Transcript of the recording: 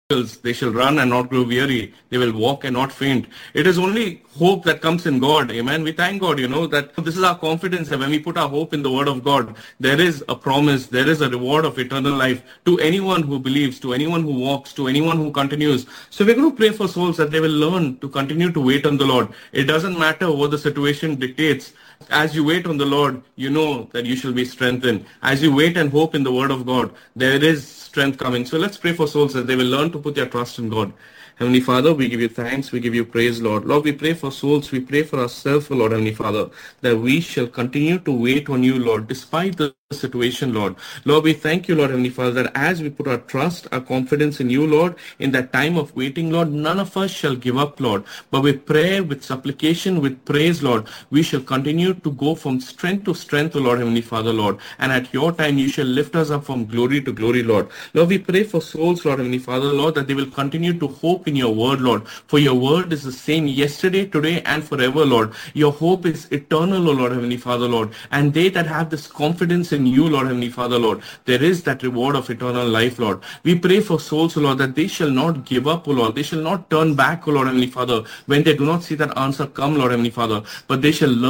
they shall run and not grow weary. They will walk and not faint. It is only hope that comes in God. Amen. We thank God, that this is our confidence that when we put our hope in the word of God, there is a promise, there is a reward of eternal life to anyone who believes, to anyone who walks, to anyone who continues. So we're going to pray for souls that they will learn to continue to wait on the Lord. It doesn't matter what the situation dictates. As you wait on the Lord, you know that you shall be strengthened. As you wait and hope in the word of God, there is strength coming. So let's pray for souls that they will learn to put their trust in God. Heavenly Father, we give you thanks, we give you praise, Lord. Lord, we pray for souls, we pray for ourselves, Lord, Heavenly Father, that we shall continue to wait on you, Lord, despite the situation, Lord. Lord, we thank you, Lord, Heavenly Father, that as we put our trust, our confidence in you, Lord, in that time of waiting, Lord, none of us shall give up, Lord. But with prayer, with supplication, with praise, Lord, we shall continue to go from strength to strength, Lord, Heavenly Father, Lord. And at your time, you shall lift us up from glory to glory, Lord. Lord, we pray for souls, Lord, Heavenly Father, Lord, that they will continue to hope in your word, Lord. For your word is the same yesterday, today, and forever, Lord. Your hope is eternal, O Lord, Heavenly Father, Lord. And they that have this confidence in you, Lord, Heavenly Father, Lord, there is that reward of eternal life, Lord. We pray for souls, O Lord, that they shall not give up, O Lord. They shall not turn back, O Lord, Heavenly Father, when they do not see that answer come, Lord, Heavenly Father, but they shall learn